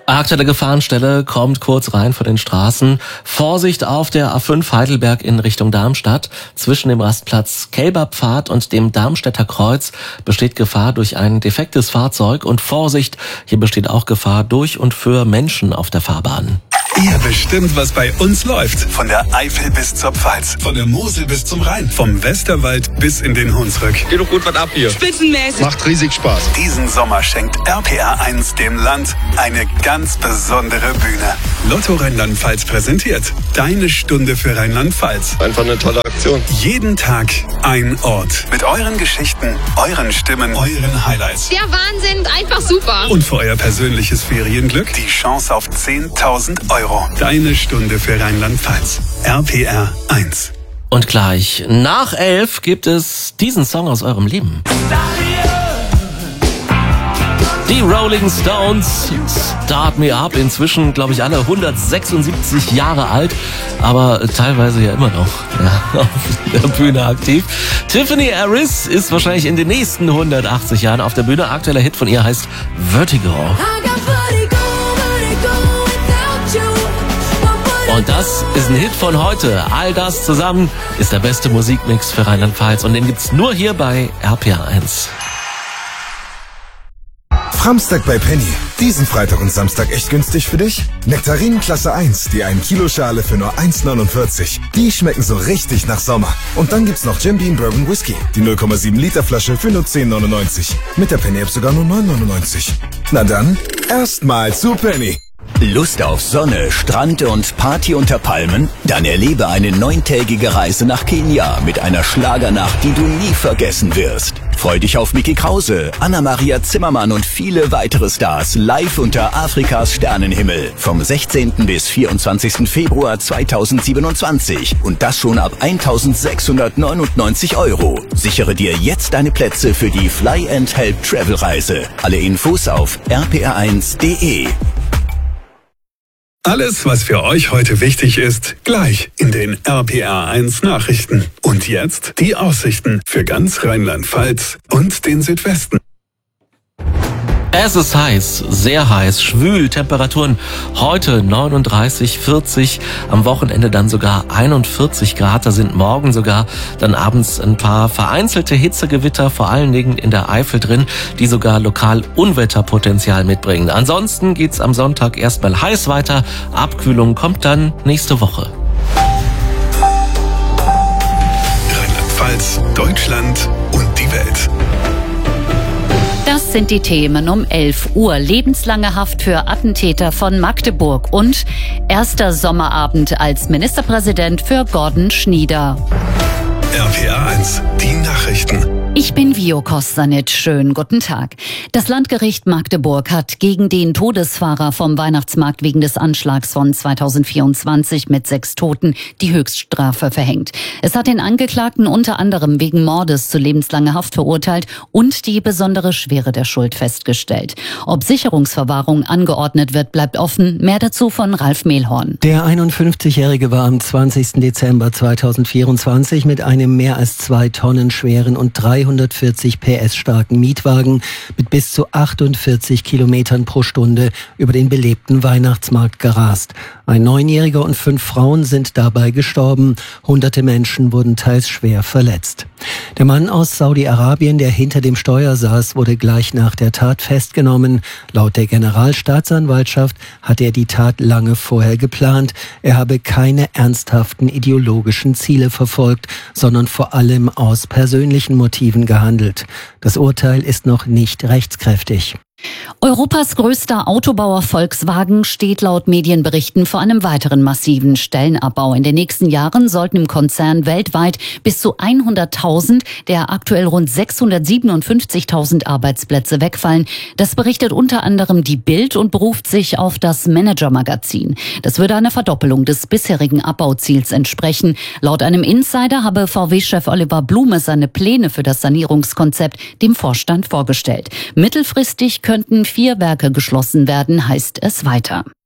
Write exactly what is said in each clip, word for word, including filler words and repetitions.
Aktuelle Gefahrenstelle kommt kurz rein von den Straßen. Vorsicht auf der A fünf Heidelberg in Richtung Darmstadt. Zwischen dem Rastplatz Kälberpfad und dem Darmstädter Kreuz besteht Gefahr durch ein defektes Fahrzeug. Und Vorsicht, hier besteht auch Gefahr durch und für Menschen auf der Fahrbahn. Ihr bestimmt, was bei uns läuft. Von der Eifel bis zur Pfalz. Von der Mosel bis zum Rhein. Vom Westerwald bis in den Hunsrück. Geht doch gut was ab hier. Spitzenmäßig. Macht riesig Spaß. Diesen Sommer schenkt R P R eins dem Land eine ganz besondere Bühne. Lotto Rheinland-Pfalz präsentiert Deine Stunde für Rheinland-Pfalz. Einfach eine tolle Aktion. Jeden Tag ein Ort. Mit euren Geschichten, euren Stimmen, euren Highlights. Der Wahnsinn, einfach super. Und für euer persönliches Ferienglück die Chance auf zehntausend Euro. Deine Stunde für Rheinland-Pfalz. R P R eins. Und gleich nach elf gibt es diesen Song aus eurem Leben. Die Rolling Stones, Start Me Up, inzwischen, glaube ich, alle hundertsechsundsiebzig Jahre alt, aber teilweise ja immer noch ja, auf der Bühne aktiv. Tiffany Harris ist wahrscheinlich in den nächsten hundertachtzig Jahren auf der Bühne. Aktueller Hit von ihr heißt Vertigo. Und das ist ein Hit von heute. All das zusammen ist der beste Musikmix für Rheinland-Pfalz und den gibt's nur hier bei R P R eins. Framstag bei Penny. Diesen Freitag und Samstag echt günstig für dich? Nektarinen Klasse eins, die ein Kilo Schale für nur eins neunundvierzig. Die schmecken so richtig nach Sommer. Und dann gibt's noch Jim Beam Bourbon Whisky. Die null Komma sieben Liter Flasche für nur zehn neunundneunzig. Mit der Penny App sogar nur neun neunundneunzig. Na dann, erstmal zu Penny. Lust auf Sonne, Strand und Party unter Palmen? Dann erlebe eine neuntägige Reise nach Kenia mit einer Schlagernacht, die du nie vergessen wirst. Freu dich auf Micky Krause, Anna-Maria Zimmermann und viele weitere Stars live unter Afrikas Sternenhimmel vom sechzehnten bis vierundzwanzigsten Februar zweitausendsiebenundzwanzig und das schon ab eintausendsechshundertneunundneunzig Euro. Sichere dir jetzt deine Plätze für die Fly and Help Travel Reise. Alle Infos auf r p r eins punkt d e. Alles, was für euch heute wichtig ist, gleich in den R P R eins Nachrichten. Und jetzt die Aussichten für ganz Rheinland-Pfalz und den Südwesten. Es ist heiß, sehr heiß, schwül, Temperaturen heute neununddreißig, vierzig, am Wochenende dann sogar einundvierzig Grad, da sind morgen sogar dann abends ein paar vereinzelte Hitzegewitter, vor allen Dingen in der Eifel drin, die sogar lokal Unwetterpotenzial mitbringen. Ansonsten geht's am Sonntag erstmal heiß weiter, Abkühlung kommt dann nächste Woche. Rheinland-Pfalz, Deutschland und die Welt. Das sind die Themen um elf Uhr. Lebenslange Haft für Attentäter von Magdeburg und erster Sommerabend als Ministerpräsident für Gordon Schnieder. R P R eins, die Nachrichten. Ich bin Vio Kostanic. Schönen guten Tag. Das Landgericht Magdeburg hat gegen den Todesfahrer vom Weihnachtsmarkt wegen des Anschlags von zweitausendvierundzwanzig mit sechs Toten die Höchststrafe verhängt. Es hat den Angeklagten unter anderem wegen Mordes zu lebenslanger Haft verurteilt und die besondere Schwere der Schuld festgestellt. Ob Sicherungsverwahrung angeordnet wird, bleibt offen. Mehr dazu von Ralf Mehlhorn. Der einundfünfzigjährige war am zwanzigsten Dezember zweitausendvierundzwanzig mit einem mehr als zwei Tonnen schweren und dreihundertvierzig P S starken Mietwagen mit bis zu achtundvierzig Kilometern pro Stunde über den belebten Weihnachtsmarkt gerast. Ein Neunjähriger und fünf Frauen sind dabei gestorben. Hunderte Menschen wurden teils schwer verletzt. Der Mann aus Saudi-Arabien, der hinter dem Steuer saß, wurde gleich nach der Tat festgenommen. Laut der Generalstaatsanwaltschaft hat er die Tat lange vorher geplant. Er habe keine ernsthaften ideologischen Ziele verfolgt, sondern vor allem aus persönlichen Motiven gehandelt. Das Urteil ist noch nicht rechtskräftig. Europas größter Autobauer Volkswagen steht laut Medienberichten vor einem weiteren massiven Stellenabbau. In den nächsten Jahren sollten im Konzern weltweit bis zu hunderttausend der aktuell rund sechshundertsiebenundfünfzigtausend Arbeitsplätze wegfallen. Das berichtet unter anderem die Bild und beruft sich auf das Manager-Magazin. Das würde einer Verdoppelung des bisherigen Abbauziels entsprechen. Laut einem Insider habe V W-Chef Oliver Blume seine Pläne für das Sanierungskonzept dem Vorstand vorgestellt. Mittelfristig könnten vier Werke geschlossen werden, heißt es weiter.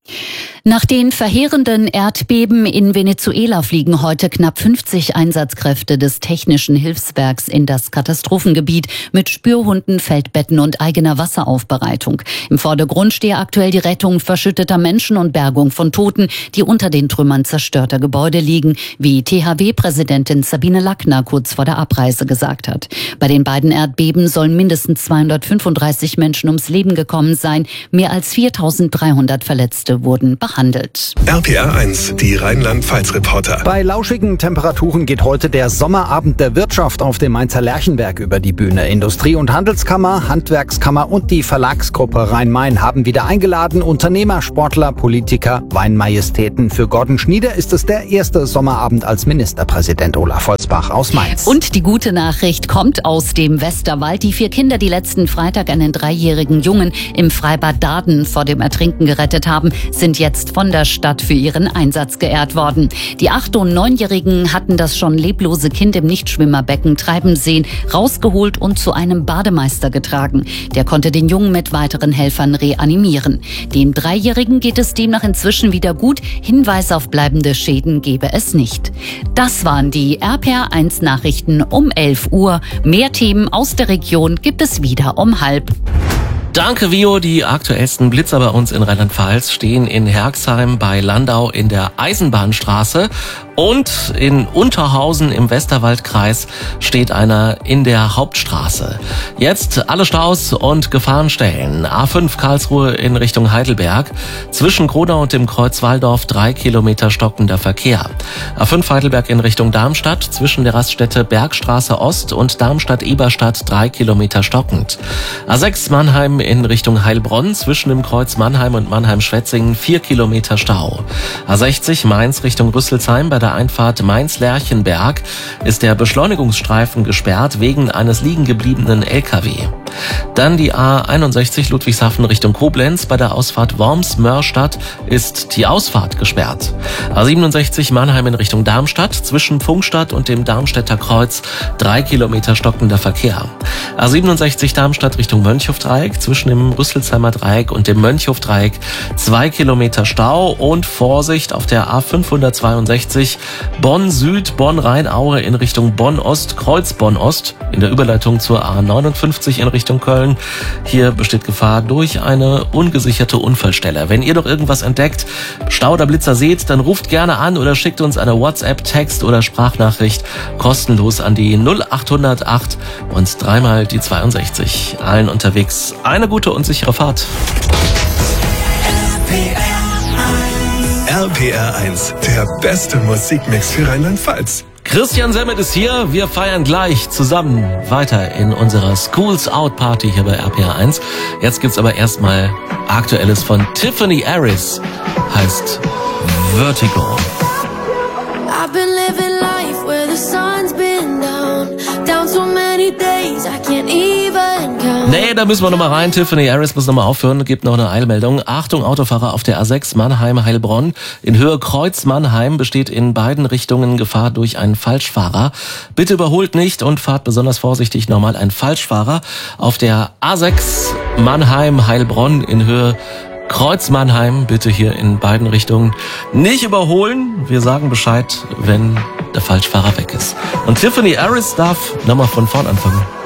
Nach den verheerenden Erdbeben in Venezuela fliegen heute knapp fünfzig Einsatzkräfte des Technischen Hilfswerks in das Katastrophengebiet mit Spürhunden, Feldbetten und eigener Wasseraufbereitung. Im Vordergrund stehe aktuell die Rettung verschütteter Menschen und Bergung von Toten, die unter den Trümmern zerstörter Gebäude liegen, wie T H W-Präsidentin Sabine Lackner kurz vor der Abreise gesagt hat. Bei den beiden Erdbeben sollen mindestens zweihundertfünfunddreißig Menschen ums Leben gekommen sein. Mehr als viertausenddreihundert Verletzte wurden behandelt. R P R eins, die Rheinland-Pfalz-Reporter. Bei lauschigen Temperaturen geht heute der Sommerabend der Wirtschaft auf dem Mainzer Lerchenberg über die Bühne. Industrie- und Handelskammer, Handwerkskammer und die Verlagsgruppe Rhein-Main haben wieder eingeladen. Unternehmer, Sportler, Politiker, Weinmajestäten. Für Gordon Schnieder ist es der erste Sommerabend als Ministerpräsident. Olaf Holzbach aus Mainz. Und die gute Nachricht kommt aus dem Westerwald. Die vier Kinder, die letzten Freitag einen dreijährigen Jungen im Freibad Daden vor dem Ertrinken gerettet haben, sind jetzt von der Stadt für ihren Einsatz geehrt worden. Die acht- und neunjährigen hatten das schon leblose Kind im Nichtschwimmerbecken treiben sehen, rausgeholt und zu einem Bademeister getragen. Der konnte den Jungen mit weiteren Helfern reanimieren. Dem Dreijährigen geht es demnach inzwischen wieder gut. Hinweise auf bleibende Schäden gebe es nicht. Das waren die R P R eins Nachrichten um elf Uhr. Mehr Themen aus der Region gibt es wieder um halb. Danke, Vio. Die aktuellsten Blitzer bei uns in Rheinland-Pfalz stehen in Herxheim bei Landau in der Eisenbahnstraße und in Unterhausen im Westerwaldkreis steht einer in der Hauptstraße. Jetzt alle Staus und Gefahrenstellen. A fünf Karlsruhe in Richtung Heidelberg. Zwischen Gronau und dem Kreuz Walldorf drei Kilometer stockender Verkehr. A fünf Heidelberg in Richtung Darmstadt. Zwischen der Raststätte Bergstraße Ost und Darmstadt-Eberstadt drei Kilometer stockend. A sechs Mannheim in Richtung Heilbronn, zwischen dem Kreuz Mannheim und Mannheim-Schwetzingen vier Kilometer Stau. A sechzig Mainz Richtung Rüsselsheim bei der Einfahrt Mainz-Lerchenberg ist der Beschleunigungsstreifen gesperrt wegen eines liegen gebliebenen L K W. Dann die A einundsechzig Ludwigshafen Richtung Koblenz. Bei der Ausfahrt Worms-Mörstadt ist die Ausfahrt gesperrt. A siebenundsechzig Mannheim in Richtung Darmstadt. Zwischen Pfungstadt und dem Darmstädter Kreuz drei Kilometer stockender Verkehr. A siebenundsechzig Darmstadt Richtung Mönchhofdreieck. Zwischen dem Rüsselsheimer Dreieck und dem Mönchhofdreieck zwei Kilometer Stau und Vorsicht auf der A fünfhundertzweiundsechzig Bonn-Süd, Bonn-Rheinaue in Richtung Bonn-Ost, Kreuz Bonn-Ost in der Überleitung zur A neunundfünfzig in Richtung Köln. Hier besteht Gefahr durch eine ungesicherte Unfallstelle. Wenn ihr doch irgendwas entdeckt, Stau oder Blitzer seht, dann ruft gerne an oder schickt uns eine WhatsApp, Text oder Sprachnachricht kostenlos an die null acht null acht und dreimal die zweiundsechzig. Allen unterwegs eine gute und sichere Fahrt. R P R eins, der beste Musikmix für Rheinland-Pfalz. Christian Semmet ist hier. Wir feiern gleich zusammen weiter in unserer Schools Out Party hier bei R P R eins. Jetzt gibt's aber erstmal Aktuelles von Tiffany Harris. Heißt Vertigo. I've been living life where the sun's been down, down so many days I can't even count. Nee, da müssen wir nochmal rein. Tiffany Harris muss nochmal aufhören. Gibt noch eine Eilmeldung. Achtung, Autofahrer auf der A sechs Mannheim-Heilbronn. In Höhe Kreuz Mannheim besteht in beiden Richtungen Gefahr durch einen Falschfahrer. Bitte überholt nicht und fahrt besonders vorsichtig. Normal ein Falschfahrer auf der A sechs Mannheim-Heilbronn in Höhe Kreuz Mannheim. Bitte hier in beiden Richtungen nicht überholen. Wir sagen Bescheid, wenn der Falschfahrer weg ist. Und Tiffany Harris darf nochmal von vorn anfangen.